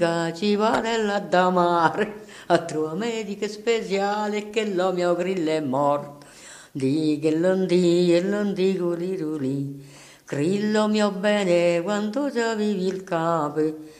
Ci vada da mare a trovare medico speciale che lo mio grillo è morto. Di che non di e non dico di lì. Grillo mio bene quando già vivi il capo.